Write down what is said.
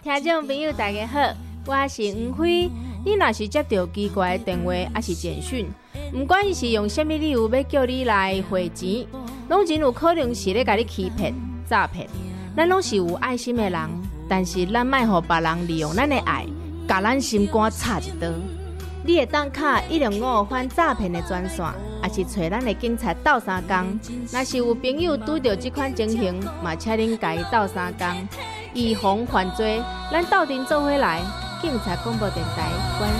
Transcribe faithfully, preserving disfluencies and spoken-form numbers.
听众朋友大家好，我是黄辉。你若是接到奇怪的电话还是简讯，不管伊是用什么理由要叫你来汇钱，拢真有可能是咧甲你欺骗、诈骗。咱拢是有爱心的人，但是咱莫互别人利用咱的爱，甲咱心肝插一刀。你会当卡一零五反诈骗的专线，也是找咱的警察斗相共。若是有朋友拄到这款情形，嘛请恁家己斗相共，预防犯罪。咱斗阵做伙来，警察广播电台关